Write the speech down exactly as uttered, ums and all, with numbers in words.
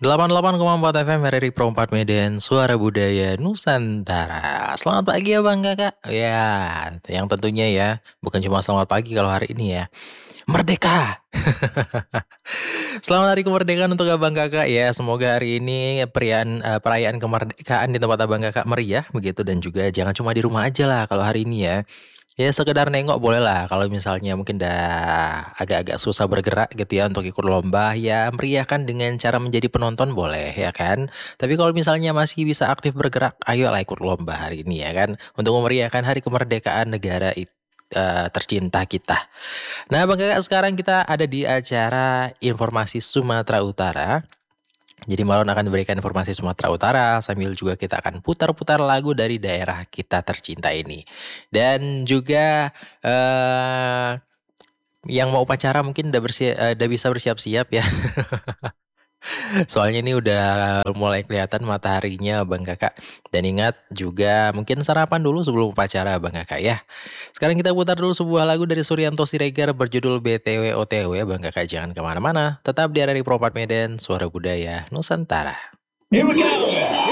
delapan puluh delapan koma empat F M R R I Pro empat Medan, Suara Budaya Nusantara. Selamat pagi ya Bang Kakak. Ya, yang tentunya ya, bukan cuma selamat pagi kalau hari ini ya. Merdeka! Selamat Hari Kemerdekaan untuk Abang Kakak ya. Semoga hari ini perayaan eh, perayaan kemerdekaan di tempat Abang Kakak meriah begitu, dan juga jangan cuma di rumah aja lah kalau hari ini ya. Ya sekedar nengok boleh lah kalau misalnya mungkin dah agak-agak susah bergerak gitu ya untuk ikut lomba, ya meriahkan dengan cara menjadi penonton boleh ya kan. Tapi kalau misalnya masih bisa aktif bergerak, ayolah ikut lomba hari ini ya kan, untuk memeriahkan hari kemerdekaan negara it- eh, tercinta kita. Nah Bang Kakak, sekarang kita ada di acara Informasi Sumatera Utara. Jadi Malon akan memberikan informasi Sumatera Utara, sambil juga kita akan putar-putar lagu dari daerah kita tercinta ini. Dan juga eh yang mau upacara mungkin udah bersi- eh, udah bisa bersiap-siap ya. Soalnya ini udah mulai kelihatan mataharinya Bang Kakak. Dan ingat juga mungkin sarapan dulu sebelum upacara Bang Kakak ya. Sekarang kita putar dulu sebuah lagu dari Suryanto Siregar berjudul B T W O T W. Bang Kakak jangan kemana-mana, tetap di R R I Pro empat Medan, Suara Budaya Nusantara. Here we go.